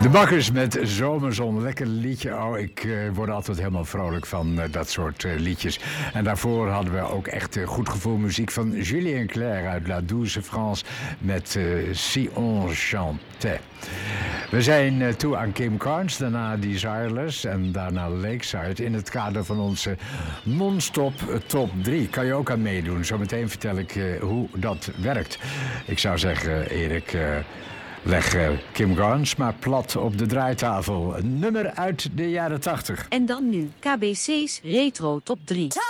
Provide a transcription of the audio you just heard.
De Bakkers met Zomerzon, lekker liedje. Oh, ik word altijd helemaal vrolijk van dat soort liedjes. En daarvoor hadden we ook echt goed gevoel muziek van Julien Clerc uit La Douce France met Si on chantait. We zijn toe aan Kim Carnes, daarna Desireless en daarna Lakeside in het kader van onze non-stop top 3. Kan je ook aan meedoen. Zometeen vertel ik hoe dat werkt. Ik zou zeggen, Erik, leg Kim Carnes maar plat op de draaitafel. Een nummer uit de jaren 80. En dan nu KBC's Retro Top 3.